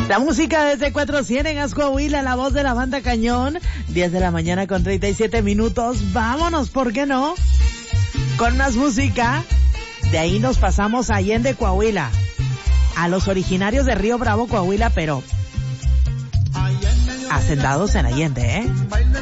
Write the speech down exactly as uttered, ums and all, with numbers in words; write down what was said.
La música desde cuatro cien en Azcoahuila, la voz de la banda Cañón. diez de la mañana con treinta y siete minutos. Vámonos, ¿por qué no? Con más música. De ahí nos pasamos a Allende, Coahuila. A los originarios de Río Bravo, Coahuila, pero hacendados en Allende, ¿eh?